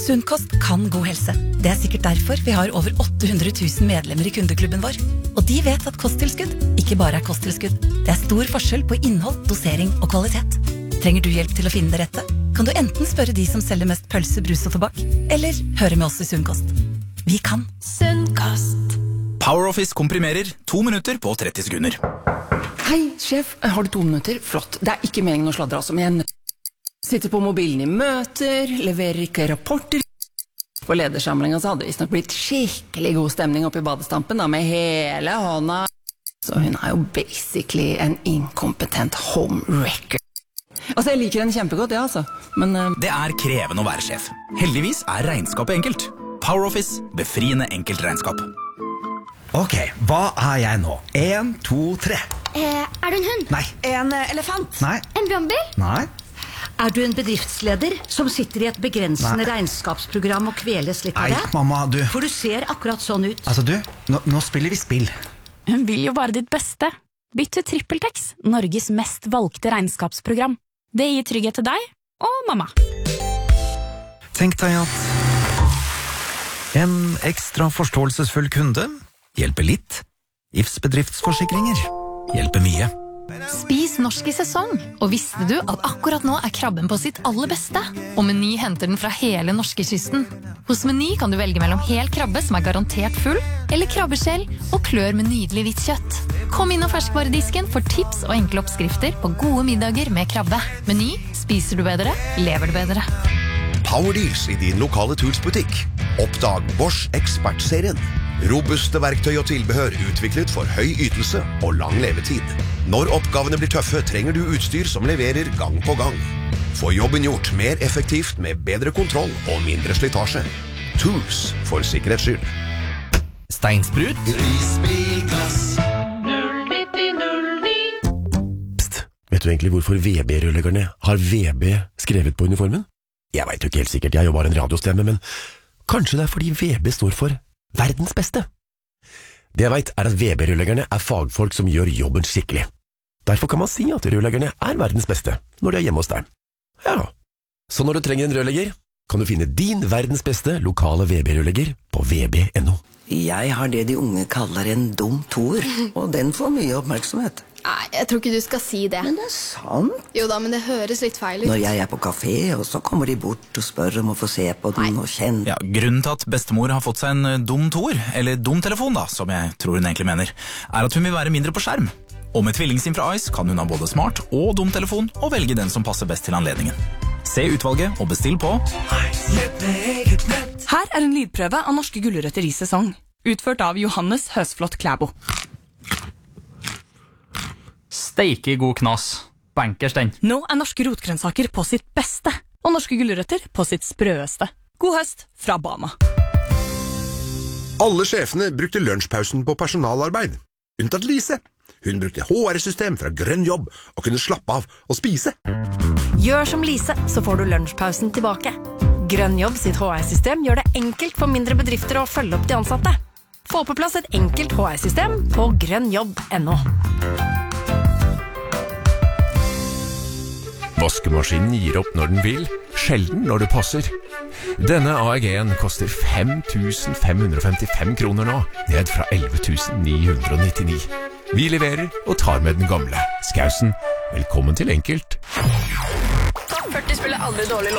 Sunnkost kan god helse. Det sikkert derfor vi har over 800 000 medlemmer i kundeklubben vår. Og de vet at kosttilskudd ikke bare kosttilskudd. Det stor forskjell på innhold, dosering og kvalitet. Trenger du hjelp til å finne det rette? Kan du enten spørre de som selger mest pølse, brus og tobakk, eller høre med oss i Sunnkost. Vi kan. Sunnkost. PowerOffice komprimerer 2 minutter på 30 sekunder. Hei, sjef. Har du 2 minutter? Flott. Det ikke meningen å sladre, altså, men jeg sitter på mobilen i møter, leverer ikke rapporter. På ledersamlingen så hadde det visst nok blitt skikkelig god stemning oppe i badestampen da, med hele hånda. Så hun jo basically en inkompetent homewrecker. Altså, jeg liker henne kjempegodt, ja, altså. Men Det krevende å være sjef. Heldigvis regnskapet enkelt. PowerOffice, befriende enkelt regnskap. Ok, hva jeg nå? 1, 2, 3. Du en hund? Nei. En elefant? Nei. En brannbil? Nei. Du en bedriftsleder som sitter i et begrensende regnskapsprogram og kveles litt av det? Nei, mamma, du. For du ser akkurat sånn ut. Altså, du, nå spiller vi spill. Hun vil jo bare ditt beste. Bytt til TrippelTex, Norges mest valgte regnskapsprogram. Det gir trygghet til deg og mamma. Tenk deg at en ekstra forståelsesfull kunde hjelper litt. Ifs bedriftsforsikringer hjelper mye. Spis norsk i sesong, og visste du at akkurat nå krabben på sitt aller beste? Og Meny henter den fra hele norskekysten. Hos Meny kan du velge mellom hel krabbe som garantert full, eller krabbeskjell og klør med nydelig hvitt kjøtt. Kom inn og ferskvaredisken for tips og enkle oppskrifter på gode middager med krabbe. Meny, spiser du bedre, lever du bedre. Powerdeals i din lokale Tools-butikk. Oppdag Bosch Expert-serien. Robuste verktøy og tilbehør utviklet for høy ytelse og lang levetid. Når oppgavene blir tøffe, trenger du utstyr som leverer gang på gang. Få jobben gjort mer effektivt med bedre kontroll og mindre slitasje. Tools for sikkerhets skyld. Steinsprut. Risbilglass. 09009. Psst, vet du egentlig hvorfor VB-rørleggerne har VB skrevet på uniformen? Jeg vet jo ikke helt sikkert, jeg jobber en radiostemme, men kanskje det fordi VB står for verdens beste. Det jeg vet at VB-rørleggerne fagfolk som gjør jobben skikkelig. Derfor kan man si at rørleggerne verdens beste når de hjemme hos deg. Ja, så når du trenger en rørlegger, kan du finne din verdens beste lokale VB-rørlegger på vb.no. Jeg har det de unge kaller en dum toer, og den får mye oppmerksomhet. Nei, jeg tror ikke du skal si det. Men det sant. Jo da, men det høres litt feil ut. Når jeg på kafé, og så kommer de bort og spør om å få se på den og kjenne. Ja, grunnen til at bestemor har fått seg en dum toer, eller dum telefon da, som jeg tror hun egentlig mener, at hun vil være mindre på skjerm. Og med tvillingsim fra Ice kan hun ha både smart og dum telefon, og velge den som passer best til anledningen. Se utvalget og bestill på Her en lydprøve av norske gulrøtter i sesong, utført av Johannes Høsflot Klæbo. Steike god knass. Bankers den. Nå norske rotgrønnsaker på sitt beste, og norske gulrøtter på sitt sprøeste. God høst fra Bama. Alle sjefene brukte lunsjpausen på personalarbeid, unntatt Lise. Hun brukte HR-system fra Grønn Jobb og kunne slappe av og spise. Gjør som Lise, så får du lunsjpausen tilbake. Grønn Jobb sitt HR-system gjør det enkelt for mindre bedrifter å følge opp de ansatte. Få på plass et enkelt HR-system på grønnjobb.no. Vaskemaskinen gir opp når den vil, sjelden når det passer. Denne AEG-en koster 5.555 kroner nå, ned fra 11.999. Vi leverer og tar med den gamle. Skausen, velkommen til Enkelt. Topp 40 spiller aldri dårlig